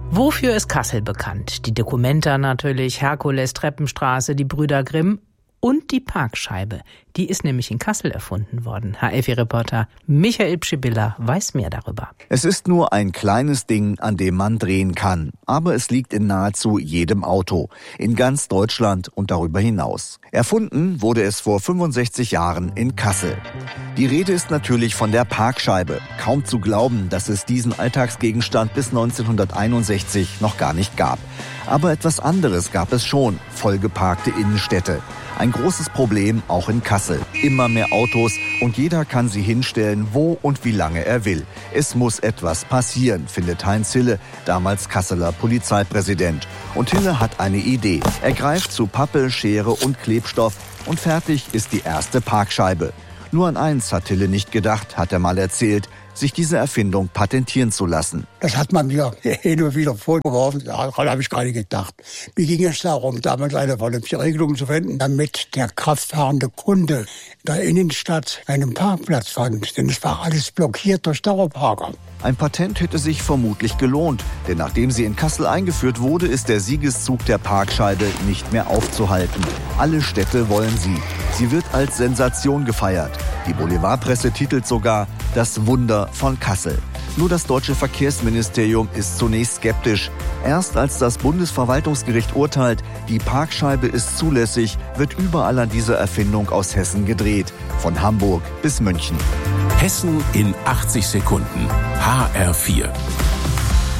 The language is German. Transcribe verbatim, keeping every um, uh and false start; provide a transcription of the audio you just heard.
Wofür ist Kassel bekannt? Die Documenta natürlich, Herkules, Treppenstraße, die Brüder Grimm und die Parkscheibe. Die ist nämlich in Kassel erfunden worden. H F I-Reporter Michael Pschibbiller weiß mehr darüber. Es ist nur ein kleines Ding, an dem man drehen kann. Aber es liegt in nahezu jedem Auto. In ganz Deutschland und darüber hinaus. Erfunden wurde es vor fünfundsechzig Jahren in Kassel. Die Rede ist natürlich von der Parkscheibe. Kaum zu glauben, dass es diesen Alltagsgegenstand bis neunzehnhunderteinundsechzig noch gar nicht gab. Aber etwas anderes gab es schon. Vollgeparkte Innenstädte. Ein großes Problem auch in Kassel. Immer mehr Autos und jeder kann sie hinstellen, wo und wie lange er will. Es muss etwas passieren, findet Heinz Hille, damals Kasseler Polizeipräsident. Und Hille hat eine Idee. Er greift zu Pappe, Schere und Klebstoff und fertig ist die erste Parkscheibe. Nur an eins hat Hille nicht gedacht, hat er mal erzählt, sich diese Erfindung patentieren zu lassen. Das hat man mir hin und wieder vorgeworfen. Daran habe ich gar nicht gedacht. Mir ging es darum, damals eine vernünftige Regelung zu finden, damit der kraftfahrende Kunde in der Innenstadt einen Parkplatz fand. Denn es war alles blockiert durch Dauerparker. Ein Patent hätte sich vermutlich gelohnt, denn nachdem sie in Kassel eingeführt wurde, ist der Siegeszug der Parkscheibe nicht mehr aufzuhalten. Alle Städte wollen sie. Sie wird als Sensation gefeiert. Die Boulevardpresse titelt sogar »Das Wunder von Kassel«. Nur das deutsche Verkehrsministerium ist zunächst skeptisch. Erst als das Bundesverwaltungsgericht urteilt, die Parkscheibe ist zulässig, wird überall an dieser Erfindung aus Hessen gedreht. Von Hamburg bis München. Hessen in achtzig Sekunden. H R vier.